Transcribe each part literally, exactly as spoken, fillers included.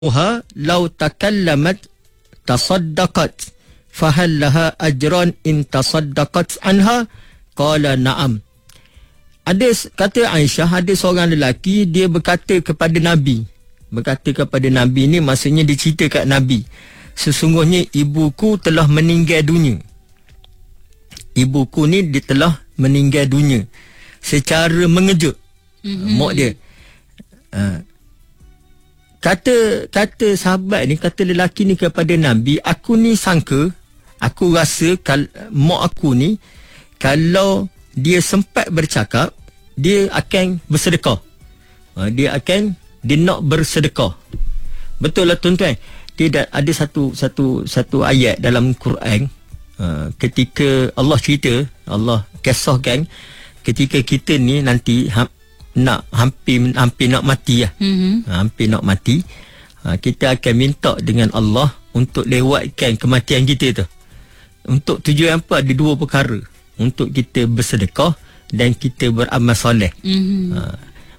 Uha law takallamat tasaddaqat fahal laha ajran in tasaddaqat anha qala na'am. Ada kata Aisyah, ada seorang lelaki dia berkata kepada Nabi. Berkata kepada Nabi ni maksudnya dia cerita kat Nabi, sesungguhnya ibuku telah meninggal dunia. Ibuku ni dia telah meninggal dunia secara mengejut. Mm-hmm. Mak dia. Uh, Kata kata sahabat ni, kata lelaki ni kepada Nabi, aku ni sangka, aku rasa kal, mak aku ni kalau dia sempat bercakap, dia akan bersedekah. Ha, dia akan dia nak bersedekah. Betul lah tuan-tuan. Dia ada satu satu satu ayat dalam Quran, ha, ketika Allah cerita, Allah kisahkan ketika kita ni nanti ha, nak hampir hampir nak mati lah. Mm-hmm. Ha, hampir nak mati. Ha, kita akan minta dengan Allah untuk lewatkan kematian kita tu. Untuk tujuan apa? Ada dua perkara. Untuk kita bersedekah dan kita beramal soleh. Mm-hmm. Ha,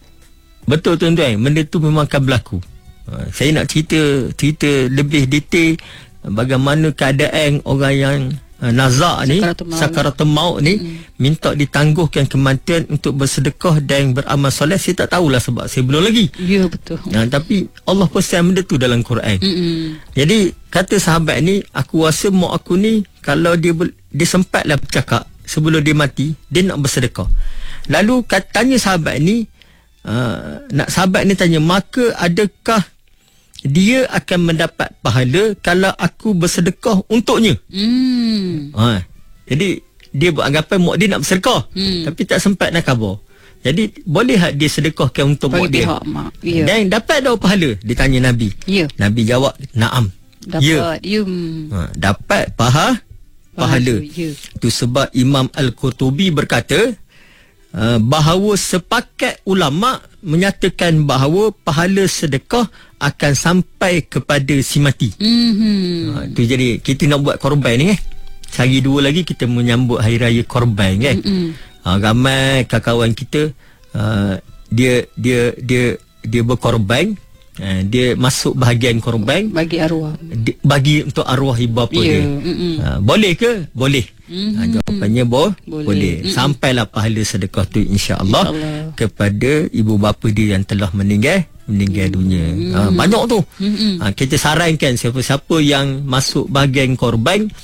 betul tuan-tuan, benda tu memang akan berlaku. Ha, saya nak cerita cerita lebih detail bagaimana keadaan orang yang Uh, nazak ni, sakaratul maut ni, mm. minta ditangguhkan kematian untuk bersedekah dan beramal soleh. Saya tak tahulah sebab saya belum lagi. Ya, betul. Uh, tapi Allah pesan benda tu dalam Quran. Mm-mm. Jadi kata sahabat ni, aku rasa mak aku ni kalau dia dia sempatlah bercakap sebelum dia mati, dia nak bersedekah. Lalu katanya sahabat ni, uh, nak sahabat ni tanya, maka adakah dia akan mendapat pahala kalau aku bersedekah untuknya? Hmm. Ha, jadi dia beranggapan mak dia nak bersedekah, hmm. tapi tak sempat nak khabar. Jadi boleh tak dia sedekahkan untuk mak dia? Mak. Ya. Dan dapat dah pahala? Dia tanya Nabi. Ya. Nabi jawab, na'am. Dapat. Ya. Ya. Ha, dapat paha, pahala. Ya. Itu sebab Imam Al-Qurtubi berkata, Uh, bahawa sepakat ulama menyatakan bahawa pahala sedekah akan sampai kepada si mati. Mm-hmm. Uh, tu jadi kita nak buat korban ni eh. Sehari dua lagi kita menyambut hari raya korban kan. Mm-hmm. Uh, ramai kawan-kawan kita uh, dia dia dia dia berkorban. Uh, dia masuk bahagian korban bagi arwah, di, bagi untuk arwah ibu bapa yeah. dia. Uh, boleh ke? Boleh. Mm-hmm. Uh, jawapannya bo- boleh. boleh. Mm-hmm. Sampailah pahala sedekah tu insya-Allah insya kepada ibu bapa dia yang telah meninggal meninggal mm-hmm. dunia. Uh, banyak tu. Mm-hmm. Uh, kita sarankan siapa-siapa yang masuk bahagian korban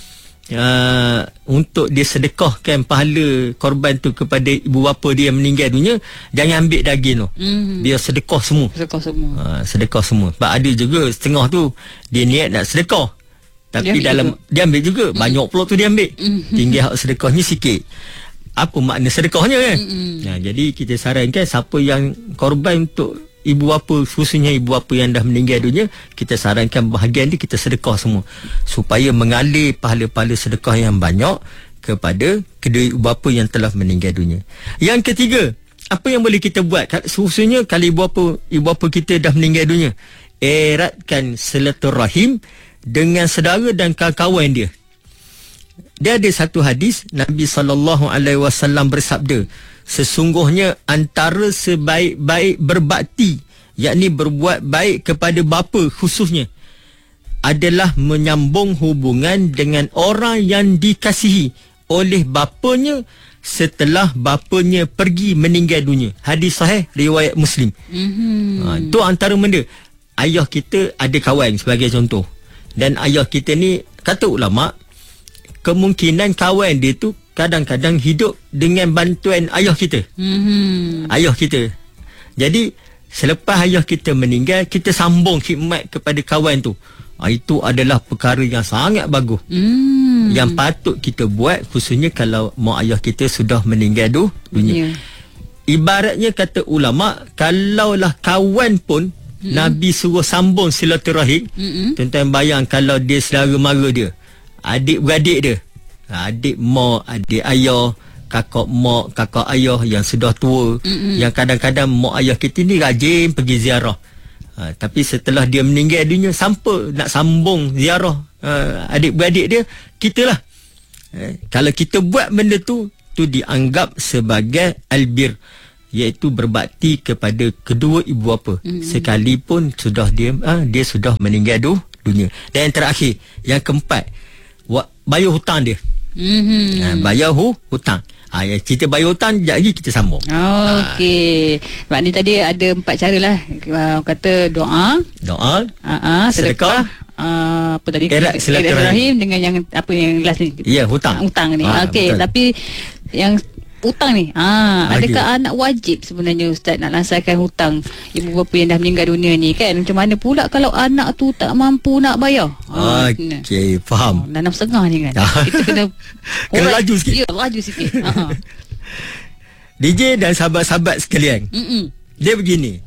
Uh, untuk dia sedekahkan pahala korban tu kepada ibu bapa dia yang meninggal dunia, jangan ambil daging tu. Mm. Dia sedekah semua. Sedekah semua. Uh, sedekah semua. Sebab ada juga setengah tu dia niat nak sedekah. Tapi dia dalam juga. Dia ambil juga. Mm. Banyak pula tu dia ambil. Mm. Tinggal hak sedekahnya sikit. Apa makna sedekahnya kan? Mm. Nah, jadi kita sarankan siapa yang korban untuk ibu bapa, khususnya ibu bapa yang dah meninggal dunia, kita sarankan bahagian ni kita sedekah semua supaya mengalir pahala-pahala sedekah yang banyak kepada kedua ibu bapa yang telah meninggal dunia. Yang ketiga, apa yang boleh kita buat khususnya kalau ibu bapa ibu bapa kita dah meninggal dunia? Eratkan silaturahim dengan saudara dan kawan-kawan dia. Dia ada satu hadis Nabi sallallahu alaihi wasallam bersabda, sesungguhnya antara sebaik-baik berbakti, yakni berbuat baik kepada bapa khususnya, adalah menyambung hubungan dengan orang yang dikasihi oleh bapanya setelah bapanya pergi meninggal dunia. Hadis sahih riwayat Muslim. Mm-hmm. Ha, itu antara benda. Ayah kita ada kawan sebagai contoh. Dan ayah kita ni, kata ulama, kemungkinan kawan dia tu kadang-kadang hidup dengan bantuan ayah kita. Mm-hmm. Ayah kita. Jadi, selepas ayah kita meninggal, kita sambung khidmat kepada kawan tu. Ha, itu adalah perkara yang sangat bagus. Mm. Yang patut kita buat, khususnya kalau mak ayah kita sudah meninggal du, dunia. Yeah. Ibaratnya kata ulama, kalaulah kawan pun, mm-hmm. Nabi suruh sambung silaturahim. Mm-hmm. Tuan-tuan bayang kalau dia saudara mara dia, adik-beradik dia, adik mak, adik ayah, kakak mak, kakak ayah yang sudah tua, mm-hmm. yang kadang-kadang mak ayah kita ni rajin pergi ziarah. Ha, tapi setelah dia meninggal dunia, sampai nak sambung ziarah uh, adik-beradik dia, kita lah. Eh, kalau kita buat benda tu, tu dianggap sebagai albir. iaitu berbakti kepada kedua ibu bapa mm-hmm. sekalipun sudah dia ah, dia sudah meninggal du, dunia. Dan yang terakhir, yang keempat, wa, bayar hutang dia. Mm-hmm. Ha, bayar hu, hutang. Ah, ya, cerita bayar hutang sekejap lagi kita sambung. Oh, okey. Sebab ni tadi ada empat cara lah. Uh, kata doa, doa, uh-uh, sedekah, uh, apa tadi? Erat silaturahim dengan yang apa yang last ni? Ya, hutang. Uh, hutang ni. Ah, okey, tapi yang hutang ni, ah, Lagi. adakah anak wajib sebenarnya Ustaz nak laksanakan hutang ibu bapa yang dah meninggal dunia ni kan? Macam mana pula kalau anak tu tak mampu nak bayar? Ah, okey, faham. Oh, enam setengah ni kan. Kita kena kena laju sikit. Ya, laju sikit. uh-huh. D J dan sahabat-sahabat sekalian. Mm-mm. Dia begini.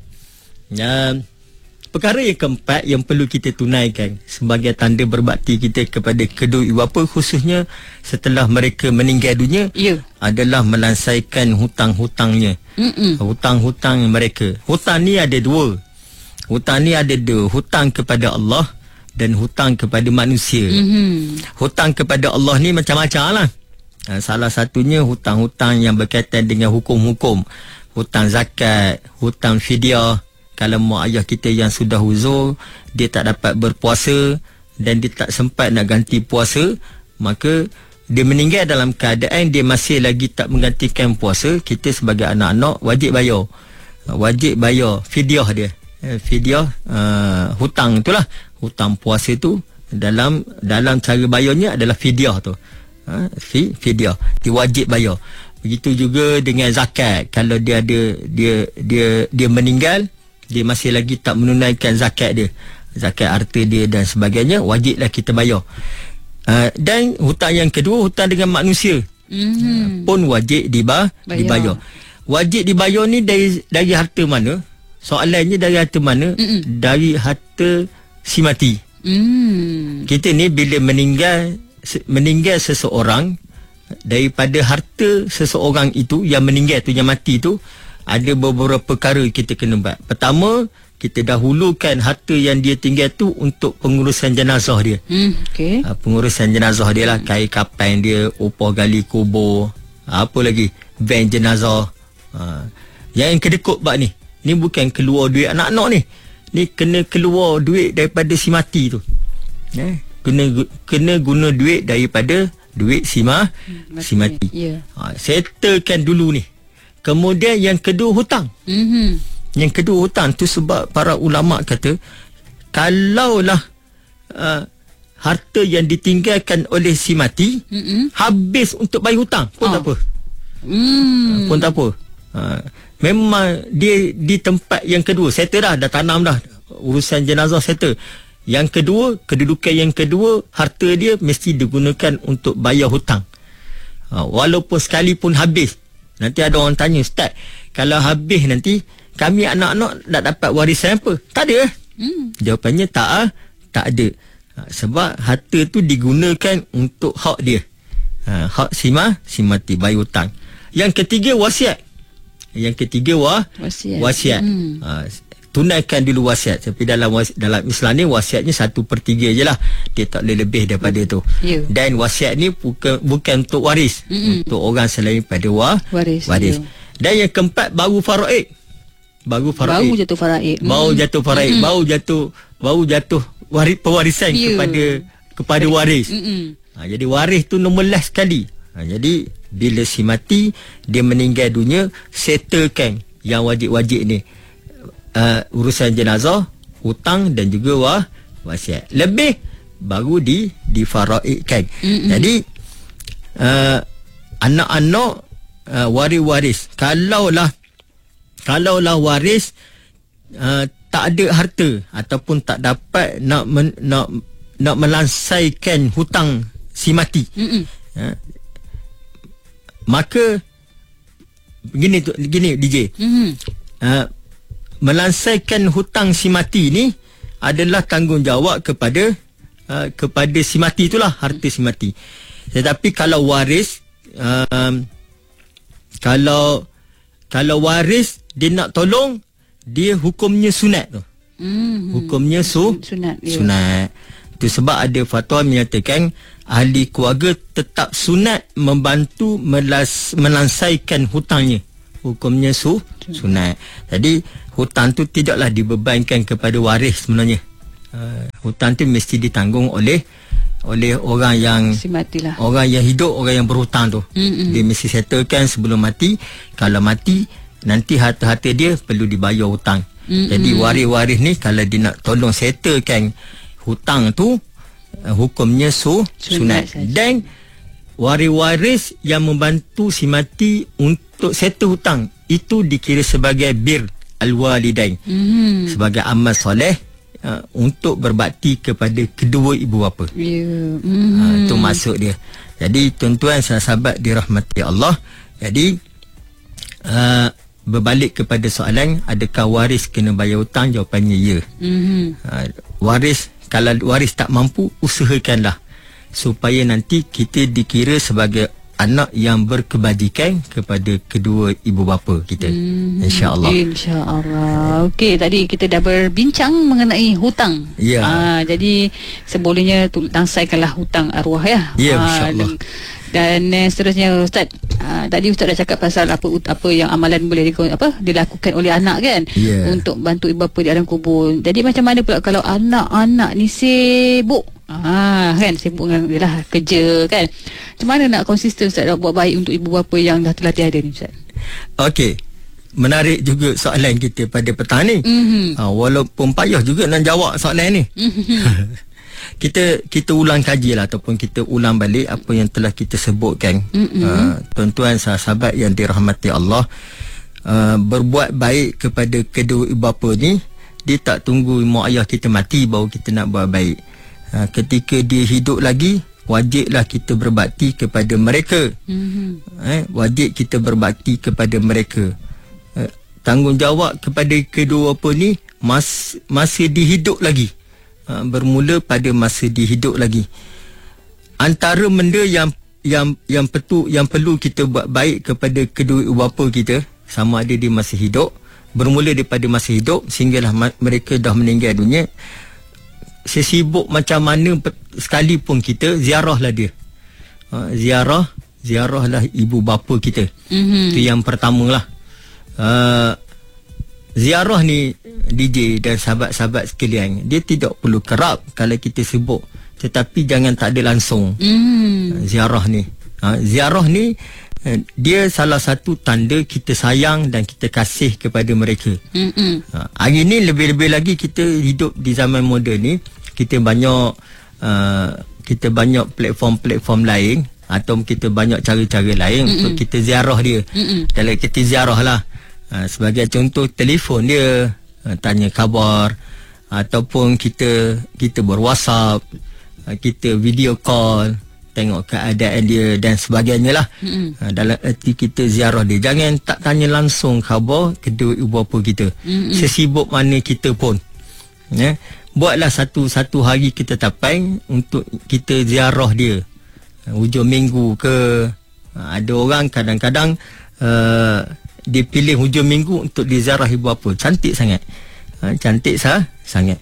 Ya, perkara yang keempat yang perlu kita tunaikan sebagai tanda berbakti kita kepada kedua ibu bapa, khususnya setelah mereka meninggal dunia, yeah. adalah melansaikan hutang-hutangnya. Mm-mm. Hutang-hutang mereka. Hutang ni ada dua. Hutang ni ada dua. Hutang kepada Allah dan hutang kepada manusia. Mm-hmm. Hutang kepada Allah ni macam-macam lah. Salah satunya hutang-hutang yang berkaitan dengan hukum-hukum. Hutang zakat, hutang fidyah. Kalau mak ayah kita yang sudah uzur, dia tak dapat berpuasa dan dia tak sempat nak ganti puasa, maka dia meninggal dalam keadaan dia masih lagi tak menggantikan puasa, kita sebagai anak-anak wajib bayar. Wajib bayar fidyah dia. Fidyah uh, hutang itulah. Hutang puasa tu dalam dalam cara bayarnya adalah fidyah tu. Ha, fi, fidyah. Dia wajib bayar. Begitu juga dengan zakat. Kalau dia ada dia dia dia meninggal, dia masih lagi tak menunaikan zakat dia, zakat harta dia dan sebagainya, wajiblah kita bayar. Uh, dan hutang yang kedua, hutang dengan manusia, mm-hmm. uh, pun wajib diba, dibayar. Wajib dibayar ni dari dari harta mana? Soalannya dari harta mana? Mm-mm. Dari harta si mati. Mm. Kita ni bila meninggal meninggal seseorang, daripada harta seseorang itu yang meninggal tu, yang mati tu, ada beberapa perkara kita kena buat. Pertama, kita dahulukan harta yang dia tinggal tu untuk pengurusan jenazah dia. Hmm, okay. Ha, pengurusan jenazah dia lah. Hmm. Kain kapan dia, upah gali kubur, ha, apa lagi, van jenazah. Ha. Yang kedekut bak ni, ni bukan keluar duit anak-anak ni. Ni kena keluar duit daripada si mati tu. Eh, kena kena guna duit daripada duit si, ma, hmm, si mati. Yeah. Ha, settlekan dulu ni. Kemudian yang kedua, hutang. Mm-hmm. Yang kedua, hutang tu sebab para ulama kata, kalaulah uh, harta yang ditinggalkan oleh si mati, mm-hmm. habis untuk bayar hutang pun oh. tak apa. Mm. Uh, pun tak apa. Uh, memang dia di tempat yang kedua, settle dah, dah tanam dah, urusan jenazah settle. Yang kedua, kedudukan yang kedua, harta dia mesti digunakan untuk bayar hutang. Uh, walaupun sekalipun habis. Nanti ada orang tanya, Ustaz, kalau habis nanti kami anak-anak nak dapat warisan apa? Tak ada. Hmm. Jawapannya tak ah, tak ada. Ha, sebab harta tu digunakan untuk hak dia. Ha, hak si ma, si mati, bayar hutang. Yang ketiga, wasiat. Yang ketiga wah, wasiat. wasiat. Hmm. Ha, tunaikan dulu wasiat. Tapi dalam dalam Islam ni wasiatnya satu per tiga je lah. Dia tak boleh lebih daripada tu. Yeah. Dan wasiat ni bukan bukan untuk waris. Mm-mm. Untuk orang selain pada wah, waris. waris. Yeah. Dan yang keempat, baru faraid. Baru faraid. Baru jatuh faraid. Baru mm. jatuh faraid. Mm. Baru jatuh baru jatuh waris, pewarisan yeah. kepada kepada waris. Ha, jadi waris tu nombor last sekali. Ha, jadi bila si mati, dia meninggal dunia, settlekan yang wajib-wajib ni. Uh, urusan jenazah, hutang dan juga wah, wasiat. Lebih baru di difaraidkan. Mm-hmm. Jadi uh, anak-anak uh, waris-waris, kalaulah kalaulah waris uh, tak ada harta ataupun tak dapat nak men, nak nak melansaikan hutang si mati, mm-hmm. uh, maka begini tu, gini D J. Mm-hmm. Uh, melansaikan hutang si mati ni adalah tanggungjawab kepada uh, kepada si mati itulah, harta si mati. Tetapi kalau waris, um, kalau kalau waris dia nak tolong, dia hukumnya sunat tu. Mm-hmm. Hukumnya su sunat. Yeah. Sunat. Itu sebab ada fatwa menyatakan ahli keluarga tetap sunat membantu melas, melansaikan hutangnya. hukumnya su, sunat. Jadi hutang tu tidaklah dibebankan kepada waris sebenarnya. Uh, hutang tu mesti ditanggung oleh oleh orang yang Simatilah. orang yang hidup, orang yang berhutang tu. Mm-mm. Dia mesti settlekan sebelum mati. Kalau mati, nanti harta-harta dia perlu dibayar hutang. Mm-mm. Jadi waris-waris ni kalau dia nak tolong settlekan hutang tu, uh, hukumnya su, sunat. sunat. Dan waris-waris yang membantu si mati untuk settle hutang, itu dikira sebagai bir al-walidain. Mm-hmm. Sebagai amal soleh uh, untuk berbakti kepada kedua ibu bapa. Yeah. Mm-hmm. Uh, itu maksud dia. Jadi tuan-tuan sahabat dirahmati Allah. Jadi uh, berbalik kepada soalan, adakah waris kena bayar hutang? Jawapannya ya. Mm-hmm. Uh, waris, kalau waris tak mampu, usahakanlah supaya nanti kita dikira sebagai anak yang berkebajikan kepada kedua ibu bapa kita. Hmm, InsyaAllah. InsyaAllah. Okey, tadi kita dah berbincang mengenai hutang. Ya. Ah, jadi sebolehnya langsaikanlah hutang arwah ya. Ya, insyaAllah. Dan uh, seterusnya Ustaz, uh, tadi Ustaz dah cakap pasal apa apa yang amalan boleh di, apa dilakukan oleh anak kan, yeah, untuk bantu ibu bapa di alam kubur. Jadi macam mana pula kalau anak-anak ni sibuk, ah kan, sibuk dengan yalah, kerja kan, macam mana nak konsisten Ustaz nak buat baik untuk ibu bapa yang dah telah tiada ni Ustaz? Okey, menarik juga soalan kita pada petang ni. Mm-hmm. Ha, walaupun payah juga nak jawab soalan ni. Mm-hmm. kita kita ulang kaji lah, ataupun kita ulang balik apa yang telah kita sebutkan. Mm-hmm. Uh, tuan-tuan sahabat yang dirahmati Allah, uh, berbuat baik kepada kedua ibu bapa ni, dia tak tunggu mak ayah kita mati baru kita nak buat baik. Uh, ketika dia hidup lagi, wajiblah kita berbakti kepada mereka. Mm-hmm. eh, wajib kita berbakti kepada mereka. uh, Tanggungjawab kepada kedua bapa ni mas, masa dihidup lagi. Uh, bermula pada masa dihidup lagi. Antara benda yang yang yang perlu yang perlu kita buat baik kepada kedua ibu bapa kita, sama ada di masa hidup, bermula daripada masa hidup sehinggalah ma- mereka dah meninggal dunia. Sesibuk macam mana sekalipun kita, ziarahlah dia. Uh, ziarah, ziarahlah ibu bapa kita. Mm-hmm. Itu yang pertamalah. Uh, ziarah ni D J dan sahabat-sahabat sekalian, dia tidak perlu kerap kalau kita sibuk, tetapi jangan tak ada langsung. Mm. Ziarah ni, ha, ziarah ni dia salah satu tanda kita sayang dan kita kasih kepada mereka. Ha, hari ni lebih-lebih lagi kita hidup di zaman moden ni, kita banyak uh, kita banyak platform-platform lain atau kita banyak cara-cara lain Mm-mm. untuk kita ziarah dia. Mm-mm. Kalau kita ziarah lah, uh, sebagai contoh telefon dia, uh, tanya khabar, ataupun kita kita berWhatsApp, uh, kita video call, tengok keadaan dia dan sebagainya lah. Uh, dalam erti kita ziarah dia, jangan tak tanya langsung khabar kedua ibu bapa kita. Mm-mm. Sesibuk mana kita pun, ya, buatlah satu-satu hari kita tapai untuk kita ziarah dia. Uh, hujung minggu ke, uh, ada orang kadang-kadang uh, dia pilih hujung minggu untuk diziarah ibu bapa. Cantik sangat, uh, cantik sah, sangat.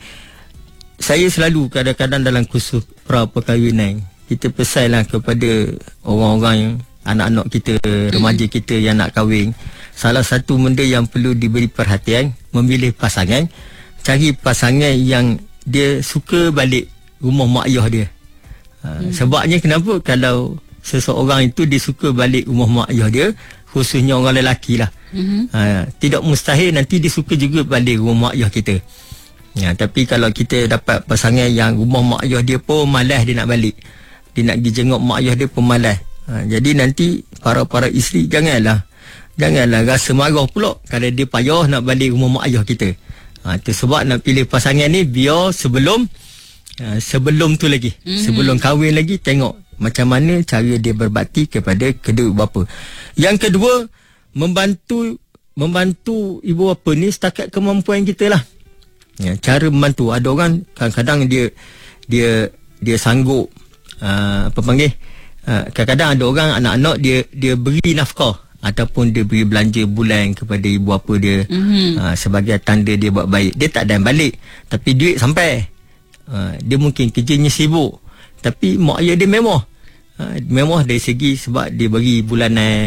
Saya selalu kadang-kadang dalam kursus pra-perkahwinan, kita pesanlah kepada orang-orang yang anak-anak kita, remaja kita yang nak kahwin, salah satu benda yang perlu diberi perhatian, memilih pasangan, cari pasangan yang dia suka balik rumah mak ayah dia. Ha, hmm. Sebabnya kenapa? Kalau seseorang itu dia suka balik rumah mak ayah dia, khususnya orang lelaki lah, hmm. ha, tidak mustahil nanti dia suka juga balik rumah mak ayah kita. Ya, tapi kalau kita dapat pasangan yang rumah mak ayah dia pun malas dia nak balik, dia nak pergi jenguk mak ayah dia pun malas, ha, jadi nanti para-para isteri janganlah janganlah rasa marah pula kalau dia payah nak balik rumah mak ayah kita. Ha, itu sebab nak pilih pasangan ni biar sebelum uh, sebelum tu lagi, mm-hmm. sebelum kahwin lagi, tengok macam mana cara dia berbakti kepada kedua bapa. Yang kedua, membantu membantu ibu bapa ni setakat kemampuan kita lah. Ya, cara membantu, ada orang kadang-kadang dia dia dia sanggup uh, apa panggil, uh, kadang-kadang ada orang anak-anak dia dia beri nafkah ataupun dia beri belanja bulan kepada ibu bapa dia, mm-hmm. uh, sebagai tanda dia buat baik. Dia tak dan balik tapi duit sampai. uh, Dia mungkin kerjanya sibuk tapi mak ayah dia mewah. uh, Mewah dari segi sebab dia beri bulanan,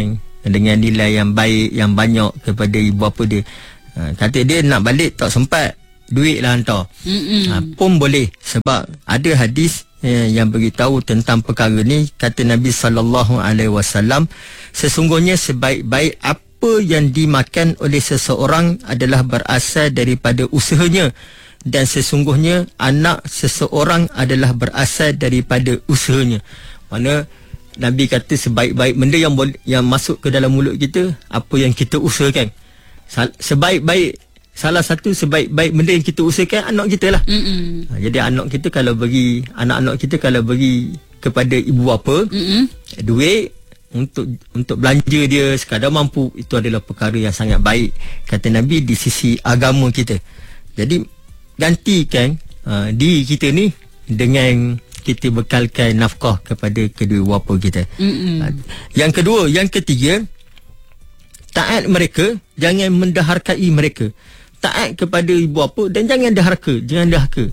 dengan nilai yang baik, yang banyak kepada ibu bapa dia. Ha, kata dia nak balik tak sempat, duit lah hantar. Ha, pun boleh, sebab ada hadis eh, yang beritahu tentang perkara ni. Kata Nabi sallallahu alaihi wasallam, sesungguhnya sebaik-baik apa yang dimakan oleh seseorang adalah berasal daripada usahanya, dan sesungguhnya anak seseorang adalah berasal daripada usahanya. Mana Nabi kata sebaik-baik benda yang boleh, yang masuk ke dalam mulut kita, apa yang kita usahakan. Sebaik-baik, salah satu sebaik-baik benda yang kita usahakan anak kita lah. Ha, jadi anak kita kalau bagi, anak-anak kita kalau bagi kepada ibu bapa Mm-mm. duit untuk untuk belanja dia sekadar mampu, itu adalah perkara yang sangat baik, kata Nabi, di sisi agama kita. Jadi gantikan uh, diri kita ni dengan kita bekalkan nafkah kepada kedua bapa kita. Uh, yang kedua, yang ketiga, taat mereka, jangan mendaharkai mereka. Taat kepada ibu bapa dan jangan daharka, jangan daharka.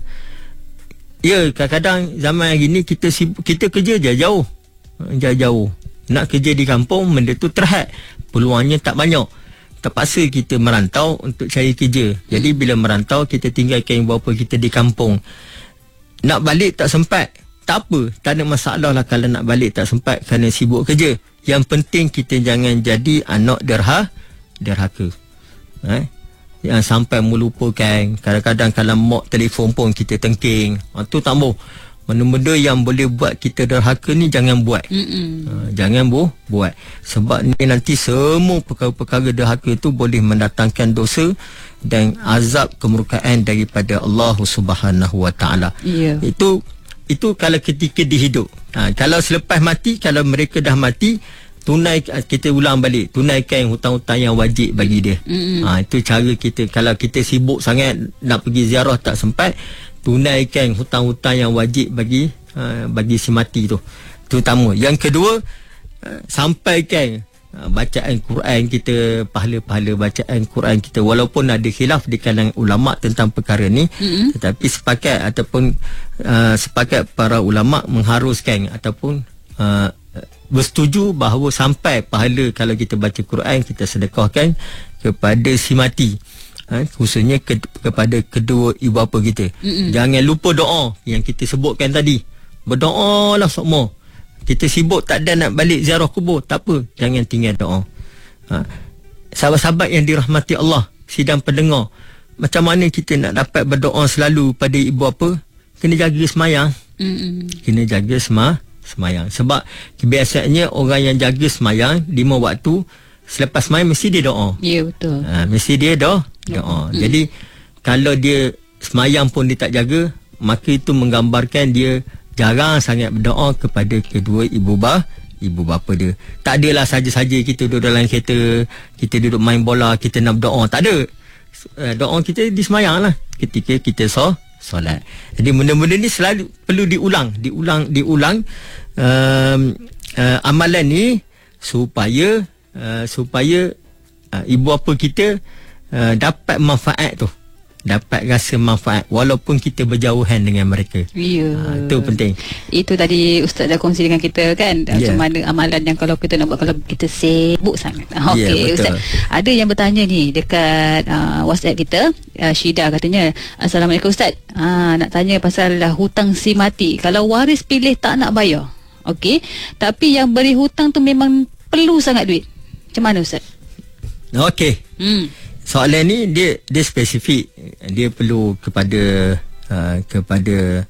Ya, kadang-kadang zaman hari ni kita sibuk, kita kerja je jauh. Jauh-jauh. Nak kerja di kampung, benda tu terhad. Peluangnya tak banyak. Terpaksa kita merantau untuk cari kerja. Jadi bila merantau, kita tinggalkan ibu bapa kita di kampung. Nak balik tak sempat, tak apa, tak ada masalah lah kalau nak balik tak sempat kerana sibuk kerja. Yang penting kita jangan jadi anak derha, derhaka. Eh? Yang sampai melupakan, kadang-kadang kalau mak telefon pun kita tengking. Ha, tu tak mau. Benda-benda yang boleh buat kita derhaka ni jangan buat. Ha, jangan bu, buat. Sebab ni nanti semua perkara-perkara derhaka tu boleh mendatangkan dosa dan azab kemurkaan daripada Allah Subhanahu Wa Taala. Yeah. Itu itu kalau ketika dihidup. Ha, kalau selepas mati, kalau mereka dah mati, tunai, kita ulang balik, tunaikan hutang-hutang yang wajib bagi dia. Ha, itu cara kita. Kalau kita sibuk sangat nak pergi ziarah tak sempat, tunaikan hutang-hutang yang wajib bagi uh, bagi si mati tu. Terutama. Yang kedua, uh, sampaikan uh, bacaan Quran kita, pahala-pahala bacaan Quran kita, walaupun ada khilaf di kalangan ulama tentang perkara ni, mm-hmm. tetapi sepakat ataupun uh, sepakat para ulama mengharuskan ataupun uh, bersetuju bahawa sampai pahala kalau kita baca Quran, kita sedekahkan kepada si mati. Ha, khususnya ke, kepada kedua ibu bapa kita. Mm-mm. Jangan lupa doa yang kita sebutkan tadi. Berdoalah semua. Kita sibuk tak ada nak balik ziarah kubur, tak apa, jangan tinggal doa. Ha, sahabat-sahabat yang dirahmati Allah, sidang pendengar, macam mana kita nak dapat berdoa selalu pada ibu bapa? Kena jaga semayang. Mm-mm. Kena jaga sema, semayang. Sebab kebiasaannya orang yang jaga semayang lima waktu, selepas semayang mesti dia doa. Ya, yeah, betul. Ha, mesti dia doa. doa. Hmm. Jadi kalau dia semayang pun dia tak jaga, maka itu menggambarkan dia jarang sangat berdoa kepada kedua ibu bapa, ibu bapa dia. Tak adalah saja-saja kita duduk dalam kereta, kita duduk main bola, kita nak berdoa. Tak ada. Doa kita di semayang lah, ketika kita so, solat. Jadi benda-benda ni selalu perlu diulang, diulang, diulang um, uh, amalan ni supaya uh, supaya uh, ibu bapa kita Uh, dapat manfaat tu, dapat rasa manfaat walaupun kita berjauhan dengan mereka. Ya, uh, itu penting. Itu tadi Ustaz dah kongsi dengan kita kan, yeah. macam mana amalan yang kalau kita nak buat kalau kita sibuk sangat. Okey, yeah, Ustaz, ada yang bertanya ni dekat uh, WhatsApp kita, uh, Syida katanya, Assalamualaikum Ustaz, uh, nak tanya pasal uh, hutang si mati. Kalau waris pilih tak nak bayar, okey, tapi yang beri hutang tu memang perlu sangat duit, macam mana Ustaz? Okey, hmm. soalan ni dia dia spesifik, dia perlu kepada uh, kepada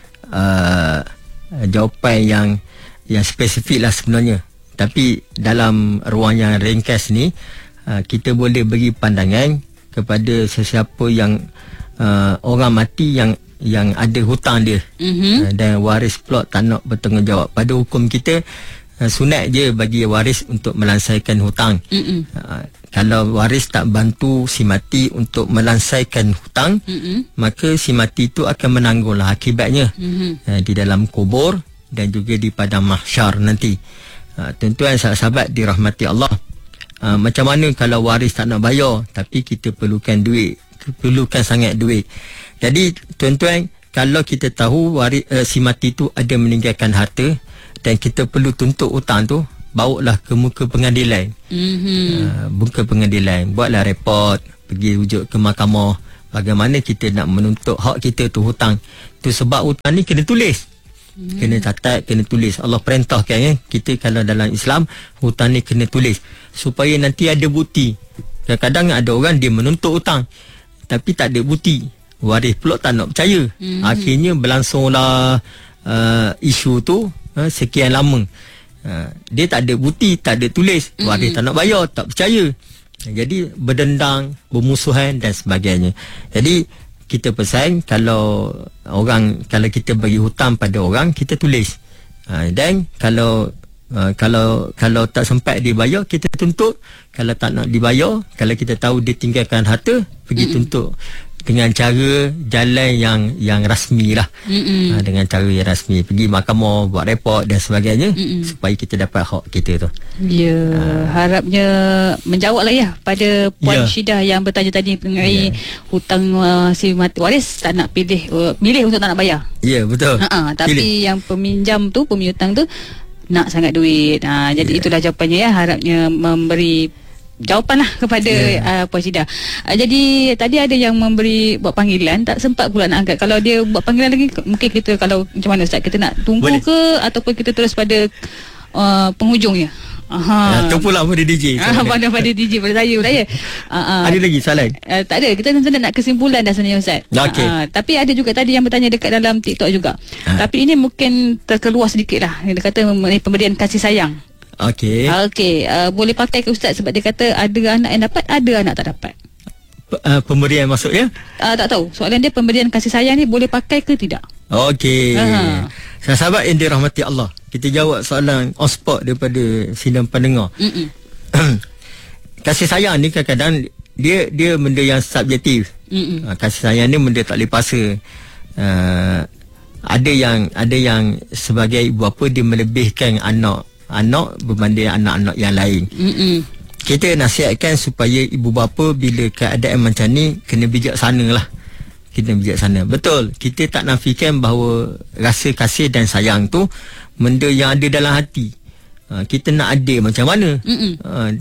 uh, jawapan yang yang spesifik lah sebenarnya. Tapi dalam ruang yang ringkas ni, uh, kita boleh beri pandangan kepada sesiapa yang uh, orang mati yang yang ada hutang dia, mm-hmm. uh, dan waris pula tak nak bertanggungjawab. Pada hukum kita, uh, sunat je bagi waris untuk melansaikan hutang. Mm-hmm. uh, Kalau waris tak bantu si mati untuk melansaikan hutang, mm-hmm. maka si mati itu akan menanggunglah akibatnya, mm-hmm. uh, di dalam kubur dan juga di padang mahsyar nanti. Uh, tuan-tuan sahabat dirahmati Allah, uh, macam mana kalau waris tak nak bayar tapi kita perlukan duit, perlukan sangat duit. Jadi tuan-tuan, kalau kita tahu waris, uh, si mati itu ada meninggalkan harta dan kita perlu tuntut hutang tu, bawalah ke muka pengadilan. Mm-hmm. Uh, muka pengadilan, buatlah report, pergi rujuk ke mahkamah. Bagaimana kita nak menuntut hak kita tu, hutang. Tu sebab hutang ni kena tulis. Mm-hmm. Kena catat, kena tulis. Allah perintahkan eh, kita kalau dalam Islam hutang ni kena tulis supaya nanti ada bukti. Kadang-kadang ada orang dia menuntut hutang tapi tak ada bukti. Waris pula tak nak percaya. Mm-hmm. Akhirnya berlangsunglah uh, isu tu uh, sekian lama. Uh, dia tak ada bukti, tak ada tulis, mm-hmm. waris tak nak bayar, tak percaya. Jadi berdendang, bermusuhan dan sebagainya. Jadi kita pesan kalau orang, kalau kita bagi hutang pada orang, kita tulis. Uh, dan kalau uh, kalau kalau tak sempat dibayar, kita tuntut. Kalau tak nak dibayar, kalau kita tahu dia tinggalkan harta, pergi mm-hmm. tuntut dengan cara jalan yang yang rasmi lah. Ha, dengan cara yang rasmi, pergi mahkamah, buat report dan sebagainya. Mm-mm. Supaya kita dapat hak kita tu. Ya, ha. Harapnya menjawab lah ya pada Puan ya. Syidah yang bertanya tadi mengenai ya. hutang uh, si mati waris tak nak pilih uh, milih untuk tak nak bayar. Ya, betul. Ha, tapi pilih. Yang peminjam tu, pemiutang tu nak sangat duit. Ha, jadi ya. itulah jawapannya ya. Harapnya memberi jawapan lah kepada yeah. uh, Puan Syidah. Uh, jadi tadi ada yang memberi buat panggilan, tak sempat pula nak angkat. Kalau dia buat panggilan lagi, mungkin kita kalau macam mana Ustaz, kita nak tunggu Boleh. ke ataupun kita terus pada uh, penghujungnya? Aha. Ya, tu pula pada D J. Ah, pada pada D J pada saya pula ya. Uh, uh, ada lagi soalan? Uh, tak ada. Kita sebenarnya nak kesimpulan dah sebenarnya Ustaz. Okay. Uh, tapi ada juga tadi yang bertanya dekat dalam TikTok juga. Uh. Tapi ini mungkin terkeluar sedikit lah. Dia kata mengenai pemberian kasih sayang. Okey. Okey, uh, boleh pakai ke Ustaz sebab dia kata ada anak yang dapat, ada anak tak dapat. P- uh, pemberian maksudnya? Uh, tak tahu. Soalan dia pemberian kasih sayang ni boleh pakai ke tidak? Okey. Uh-huh. Sahabat yang dirahmati Allah, kita jawab soalan on spot daripada sidang pendengar. Kasih sayang ni kadang-kadang dia dia benda yang subjektif. Uh, kasih sayang ni benda tak boleh paksa. Uh, ada yang ada yang sebagai ibu bapa dia melebihkan anak anak berbanding anak-anak yang lain. Mm-mm. Kita nasihatkan supaya ibu bapa bila keadaan macam ni kena bijaksana lah. Kita bijaksana. Betul, kita tak nafikan bahawa rasa kasih dan sayang tu benda yang ada dalam hati. Ha, kita nak adil macam mana? Ha,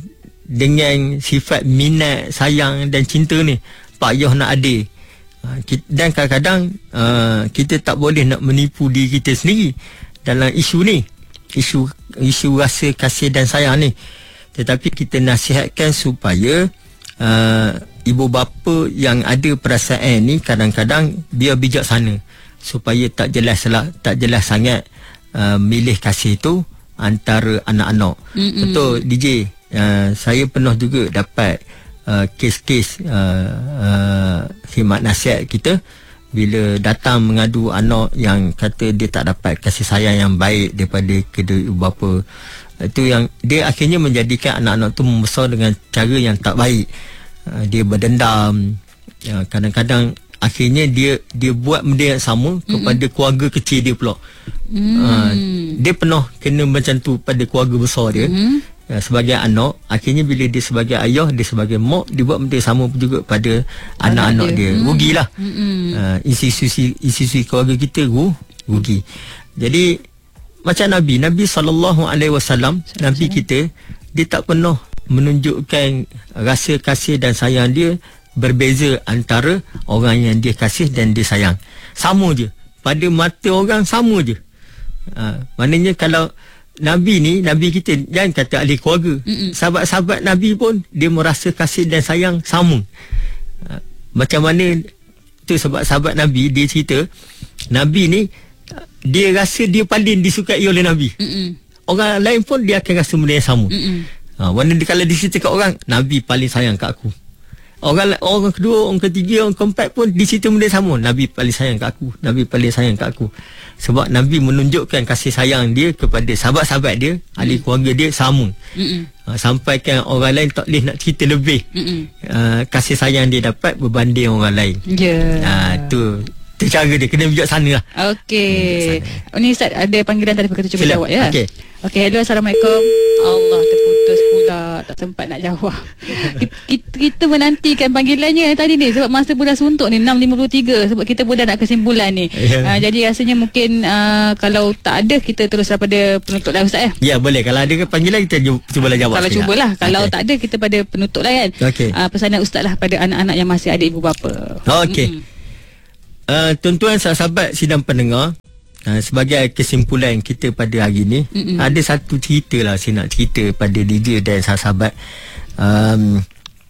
dengan sifat minat, sayang dan cinta ni, Pak Yoh nak adil. Ha, kita, dan kadang-kadang uh, kita tak boleh nak menipu diri kita sendiri dalam isu ni. isu isu rasa kasih dan sayang ni. Tetapi kita nasihatkan supaya uh, ibu bapa yang ada perasaan ni kadang-kadang biar bijaksana supaya tak jelas lah, tak jelas sangat uh, milih kasih tu antara anak-anak. Mm-mm. Betul D J, uh, saya pernah juga dapat uh, kes-kes uh, uh, khidmat nasihat kita bila datang mengadu anak yang kata dia tak dapat kasih sayang yang baik daripada kedua ibu bapa. Itu yang dia akhirnya menjadikan anak-anak tu membesar dengan cara yang tak baik. Uh, dia berdendam. Uh, kadang-kadang akhirnya dia dia buat benda yang sama kepada mm-hmm. keluarga kecil dia pula. Mm. Uh, dia pernah kena macam tu pada keluarga besar dia. Mm-hmm. Uh, sebagai anak, akhirnya bila dia sebagai ayah, dia sebagai mak, dia buat benda sama juga pada anak, anak dia. dia. Rugilah. Mm-hmm. Uh, institusi institusi keluarga kita ru, rugi. Jadi macam Nabi, Nabi sallallahu alaihi wasallam, Nabi kita, dia tak pernah menunjukkan rasa kasih dan sayang dia berbeza antara orang yang dia kasih dan dia sayang. Sama je. Pada mata orang sama je. Uh, maknanya kalau Nabi ni, Nabi kita, jangan kata ahli keluarga. Mm-mm. Sahabat-sahabat Nabi pun dia merasa kasih dan sayang sama. Uh, macam mana tu sahabat-sahabat Nabi, dia cerita Nabi ni dia rasa dia paling disukai oleh Nabi. Mm-mm. Orang lain pun dia akan rasa benda yang sama. Uh, mana dia, kalau dicerita kat orang, Nabi paling sayang kat aku. Orang orang kedua, orang ketiga, orang keempat pun di situ benda sama. Nabi paling sayang kat aku. Nabi paling sayang kat aku. Sebab Nabi menunjukkan kasih sayang dia kepada sahabat-sahabat dia, mm. ahli keluarga dia sama. Uh, sampaikan orang lain tak boleh nak cerita lebih. Uh, kasih sayang dia dapat berbanding orang lain. Ya. Yeah. Uh, tu Itu cara dia. Kena bijak sana lah. Okey. Hmm, ni Ustaz ada panggilan tadi, kita cuba Sila. jawab ya. Okey. Okey, hello, Assalamualaikum. Allah, terputus pula, tak sempat nak jawab. kita, kita menantikan panggilannya tadi ni sebab masa pun dah suntuk ni enam lima puluh tiga, sebab kita pun dah nak kesimpulan ni. Yeah. Uh, jadi rasanya mungkin uh, kalau tak ada, kita terus daripada penutup lah Ustaz ya. Ya, boleh. Kalau ada panggilan kita cubalah jawab. Kalau cubalah. Kalau okay. tak ada, kita pada penutup lah kan. Okay. Uh, pesanan Ustaz lah pada anak-anak yang masih ada ibu bapa. Okey. Mm-hmm. Uh, tuan-tuan sahabat sidang pendengar, uh, sebagai kesimpulan kita pada hari ni, mm-hmm. ada satu cerita lah saya nak cerita pada D J dan sahabat. Um,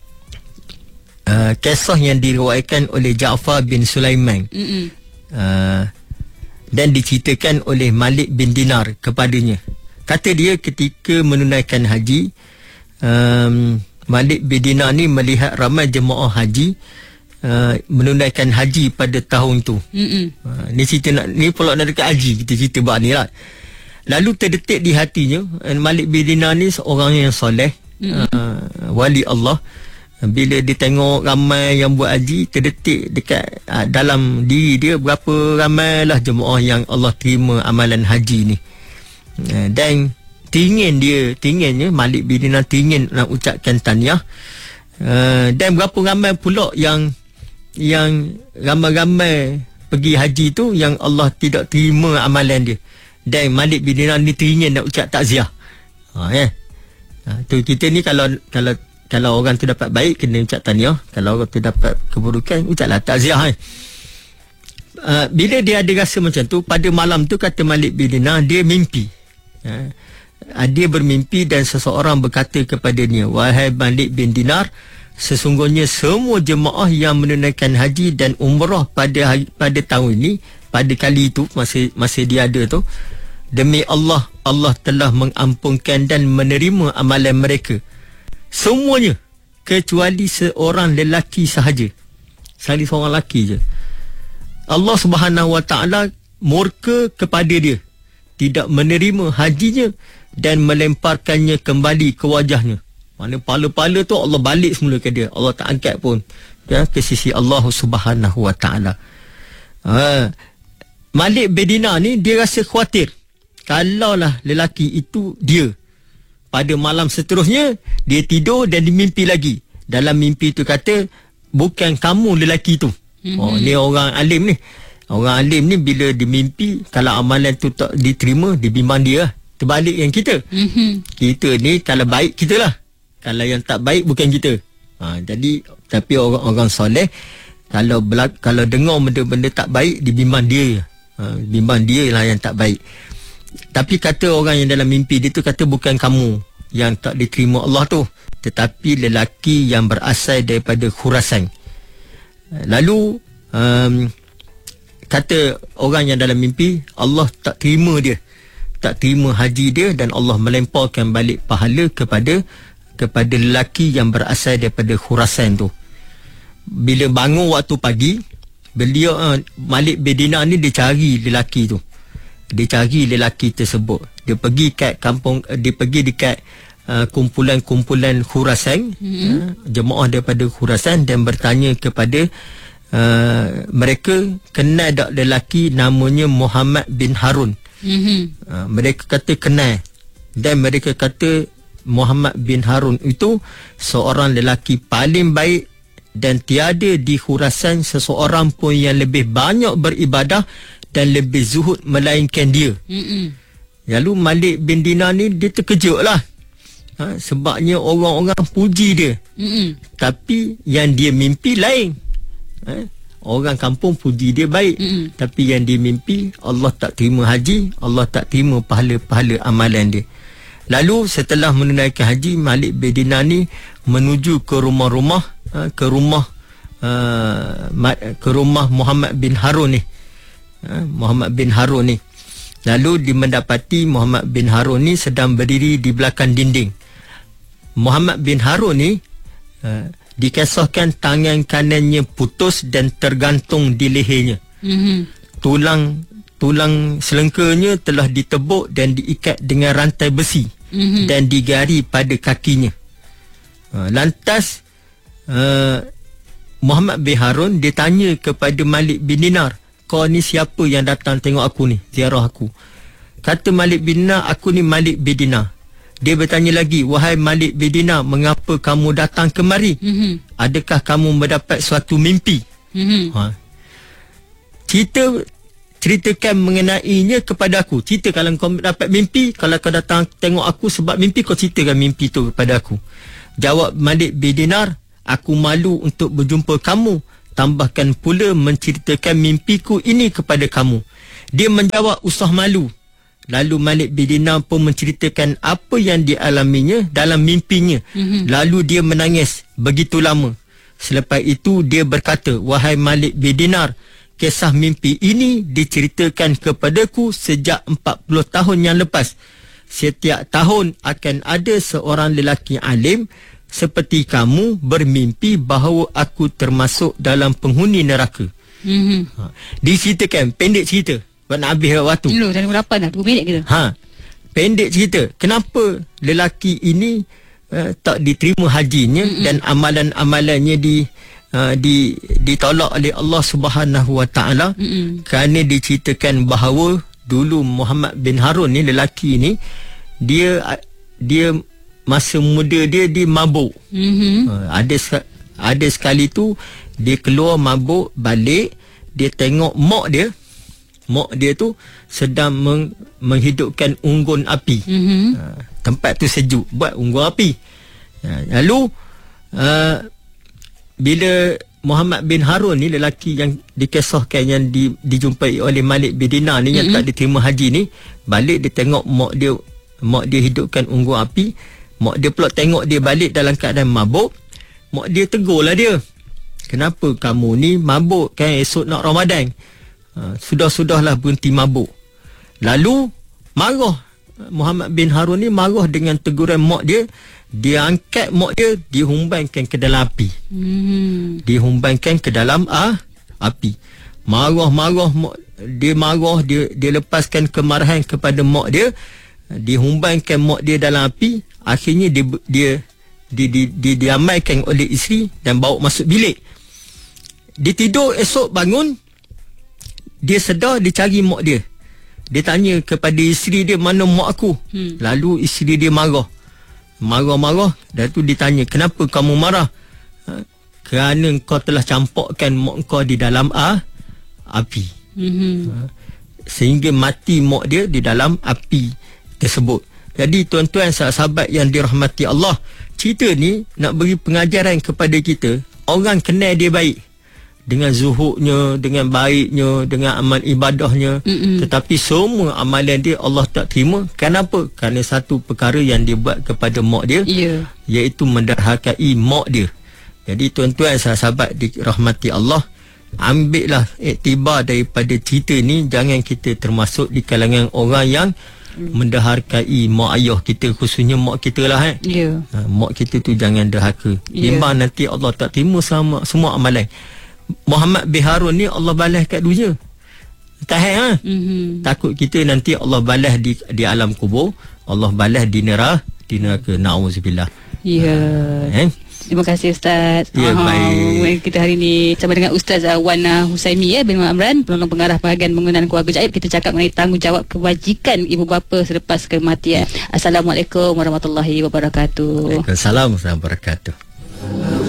uh, kisah yang diriwayatkan oleh Ja'far bin Sulaiman, mm-hmm. uh, dan diceritakan oleh Malik bin Dinar kepadanya. Kata dia ketika menunaikan haji, um, Malik bin Dinar ni melihat ramai jemaah haji Uh, menunaikan haji pada tahun tu. Uh, ni cerita nak, ni pula nak dekat haji, kita cerita buat ni lah. Lalu terdetik di hatinya, Malik bin Dinar ni seorang yang soleh, uh, wali Allah. Bila dia tengok ramai yang buat haji, terdetik dekat uh, dalam diri dia berapa ramailah jemaah yang Allah terima amalan haji ni. Uh, dan teringin dia, teringinnya Malik bin Dinar teringin nak ucapkan tahniah. Uh, dan berapa ramai pula yang yang ramai-ramai pergi haji tu yang Allah tidak terima amalan dia. Dan Malik bin Dinar ni teringin nak ucap takziah. Ha ya. Ha, tu kita ni kalau kalau kalau orang tu dapat baik kena ucap tahniah, kalau orang tu dapat keburukan ucaplah takziah eh. Ha, bila dia ada rasa macam tu, pada malam tu kata Malik bin Dinar dia mimpi. Ha, dia bermimpi dan seseorang berkata kepadanya, "Wahai Malik bin Dinar, sesungguhnya semua jemaah yang menunaikan haji dan umrah pada hari, pada tahun ini, pada kali itu masa masa dia ada tu, demi Allah, Allah telah mengampunkan dan menerima amalan mereka semuanya kecuali seorang lelaki sahaja." Sekali seorang lelaki je. Allah Subhanahu Wa Taala murka kepada dia, tidak menerima hajinya dan melemparkannya kembali ke wajahnya. Mana pala-pala tu Allah balik semula ke dia. Allah tak angkat pun ya, ke sisi Allah Subhanahu Wa Taala. Ha. Malik bin Dinar ni dia rasa khawatir kalaulah lelaki itu dia. Pada malam seterusnya dia tidur dan dimimpi lagi. Dalam mimpi tu kata, bukan kamu lelaki tu. Mm-hmm. Oh, ni orang alim ni. Orang alim ni bila dimimpi, kalau amalan tu tak diterima, dia bimbang dia lah. Terbalik yang kita. Mm-hmm. Kita ni kalau baik kita lah, kalau yang tak baik bukan kita. Ha, jadi tapi orang-orang soleh kalau belak, kalau dengar benda-benda tak baik, dibimbang dia. Ha, bimbang dia lah yang tak baik. Tapi kata orang yang dalam mimpi dia tu, kata bukan kamu yang tak diterima Allah tu, tetapi lelaki yang berasal daripada Khurasan. Lalu um, kata orang yang dalam mimpi, Allah tak terima dia, tak terima haji dia, dan Allah melemparkan balik pahala kepada kepada lelaki yang berasal daripada Khurasan tu. Bila bangun waktu pagi, beliau uh, Malik bin Dinar ni dia cari lelaki tu. Dia cari lelaki tersebut. Dia pergi kat kampung, uh, dia pergi dekat uh, kumpulan-kumpulan Khurasan, mm-hmm. uh, jemaah daripada Khurasan, dan bertanya kepada uh, mereka, kenal tak lelaki namanya Muhammad bin Harun? Mm-hmm. Uh, mereka kata kenal. Dan mereka kata Muhammad bin Harun itu seorang lelaki paling baik, dan tiada di Khurasan seseorang pun yang lebih banyak beribadah dan lebih zuhud melainkan dia. Mm-mm. Lalu Malik bin Dinar ni dia terkejut lah, ha, sebabnya orang-orang puji dia. Mm-mm. Tapi yang dia mimpi lain. Ha, orang kampung puji dia baik. Mm-mm. Tapi yang dia mimpi, Allah tak terima haji, Allah tak terima pahala-pahala amalan dia. Lalu setelah menunaikan haji, Malik bin Dinar ni menuju ke rumah-rumah, ke rumah ke rumah Muhammad bin Harun ni. Muhammad bin Harun ni. Lalu dimendapati Muhammad bin Harun ni sedang berdiri di belakang dinding. Muhammad bin Harun ni dikisahkan tangan kanannya putus dan tergantung di lehernya. Mm-hmm. Tulang tulang selengkanya telah ditebuk dan diikat dengan rantai besi. Mm-hmm. Dan digari pada kakinya. Uh, lantas uh, Muhammad bin Harun dia tanya kepada Malik bin Dinar, kau ni siapa yang datang tengok aku ni, ziarah aku? Kata Malik bin Dinar, aku ni Malik bin Dinar. Dia bertanya lagi, wahai Malik bin Dinar, mengapa kamu datang kemari? Mm-hmm. Adakah kamu mendapat suatu mimpi? Mm-hmm. Ha. Cerita ceritakan mengenainya kepada aku. Cerita kalau kau dapat mimpi, kalau kau datang tengok aku sebab mimpi, kau ceritakan mimpi tu kepada aku. Jawab Malik bin Dinar, aku malu untuk berjumpa kamu. Tambahkan pula menceritakan mimpiku ini kepada kamu. Dia menjawab, usah malu. Lalu Malik bin Dinar pun menceritakan apa yang dialaminya dalam mimpinya. Mm-hmm. Lalu dia menangis begitu lama. Selepas itu dia berkata, wahai Malik bin Dinar, kisah mimpi ini diceritakan kepadaku sejak empat puluh tahun yang lepas. Setiap tahun akan ada seorang lelaki alim seperti kamu bermimpi bahawa aku termasuk dalam penghuni neraka. Mm-hmm. Ha. Diceritakan, pendek cerita. Buat nak habis waktu. Dulu, dah berapa dah? dua minit kita. Ha. Pendek cerita. Kenapa lelaki ini uh, tak diterima hajinya, mm-hmm, dan amalan-amalannya di Uh, di ditolak oleh Allah Subhanahu Wa Taala? Mm-hmm. Kerana diceritakan bahawa dulu Muhammad bin Harun ni, lelaki ni, dia dia masa muda dia dia mabuk. Mm-hmm. Uh, ada ada sekali tu dia keluar mabuk, balik dia tengok mak dia, mak dia tu sedang meng, menghidupkan unggun api. Mm-hmm. Uh, tempat tu sejuk, buat unggun api. Uh, lalu uh, bila Muhammad bin Harun ni, lelaki yang dikisahkan yang di, dijumpai oleh Malik bin Dinar ni, mm-hmm, yang tak diterima haji ni, balik dia tengok mak dia, mak dia hidupkan unggun api. Mak dia pula tengok dia balik dalam keadaan mabuk. Mak dia tegurlah dia, kenapa kamu ni mabuk, kan esok nak Ramadan? Ha, sudah-sudahlah berhenti mabuk. Lalu marah Muhammad bin Harun ni, marah dengan teguran mak dia. Dia angkat mak dia, dihumbankan ke dalam api. Hmm. Dihumbankan ke dalam ah, api. Marah-marah mak, dia marah, dia dia lepaskan kemarahan kepada mak dia. Dihumbankan mak dia dalam api. Akhirnya dia dia dia, dia, dia diamalkan oleh isteri dan bawa masuk bilik. Dia tidur, esok bangun, dia sedar, dia cari mak dia. Dia tanya kepada isteri dia, mana mak aku? Hmm. Lalu isteri dia marah. Marah-marah, dan tu ditanya, kenapa kamu marah? Ha, kerana kau telah campakkan mak kau di dalam ah, api. Mm-hmm. Ha, sehingga mati mak dia di dalam api tersebut. Jadi tuan-tuan sahabat yang dirahmati Allah, cerita ni nak beri pengajaran kepada kita. Orang kenal dia baik, dengan zuhudnya, dengan baiknya, dengan amal ibadahnya. Mm-mm. Tetapi semua amalan dia Allah tak terima. Kenapa? Kerana satu perkara yang dia buat kepada mak dia, yeah, iaitu menderhakai mak dia. Jadi tuan-tuan sahabat dirahmati Allah, ambillah iktibar daripada cerita ni. Jangan kita termasuk di kalangan orang yang mm. menderhakai mak ayah kita, khususnya mak kita lah. Eh? Yeah. Ha, mak kita tu jangan derhaka. Yeah. Memang nanti Allah tak terima sama, semua amalan. Muhammad bin Harun ni Allah balas kat dunia. Tahan ha? Mm-hmm. Takut kita nanti Allah balas di di alam kubur, Allah balas di neraka, di neraka. Nauzubillah. Ya. Yeah. Eh? Terima kasih Ustaz. Ya, yeah, baik. Kita hari ni bersama dengan Ustaz Wana Husaimi ya, bin Amran, penolong pengarah bahagian pengenalan keluarga Jaib. Kita cakap mengenai tanggungjawab kebajikan ibu bapa selepas kematian. Assalamualaikum warahmatullahi wabarakatuh. Waalaikumsalam warahmatullahi wabarakatuh.